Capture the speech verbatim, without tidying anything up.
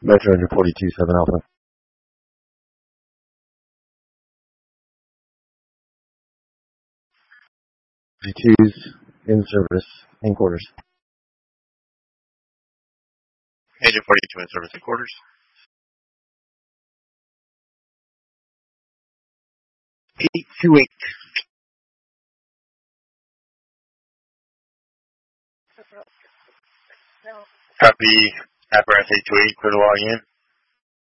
Metro under forty-two seven Alpha. forty-twos in service, in quarters. Agent forty-two in service, in quarters. eight two eight. Copy, apparatus eight two eight, clear to log in.